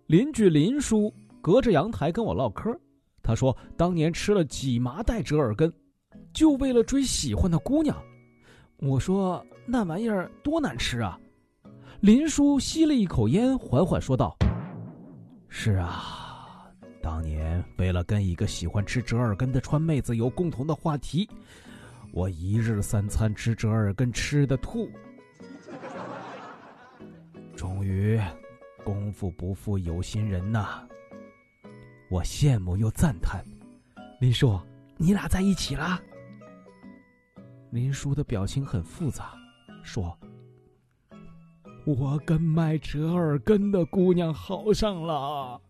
邻居林叔隔着阳台跟我唠嗑，他说当年吃了几麻袋折耳根，就为了追喜欢的姑娘。我说那玩意儿多难吃啊。林叔吸了一口烟，缓缓说道：是啊，当年为了跟一个喜欢吃折耳根的川妹子有共同的话题，我一日三餐吃折耳根吃的吐。终于功夫不负有心人呐。我羡慕又赞叹。林叔，你俩在一起啦？林叔的表情很复杂，说：我跟卖折耳根的姑娘好上了。